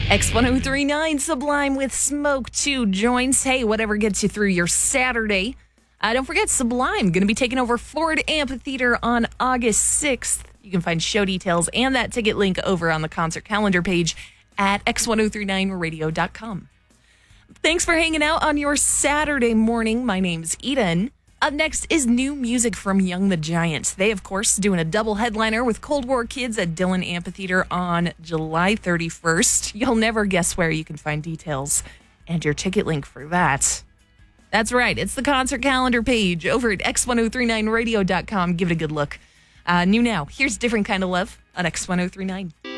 X1039 Sublime with Smoke 2 joins. Hey, whatever gets you through your Saturday. Don't forget, Sublime going to be taking over Ford Amphitheater on August 6th. You can find show details and that ticket link over on the concert calendar page at x1039radio.com. Thanks for hanging out on your Saturday morning. My name's Eden. Up next is new music from Young the Giant. They, of course, doing a double headliner with Cold War Kids at Dillon Amphitheater on July 31st. You'll never guess where you can find details and your ticket link for that. That's right. It's the concert calendar page over at x1039radio.com. Give it a good look. New now. Here's Different Kind of Love on X1039.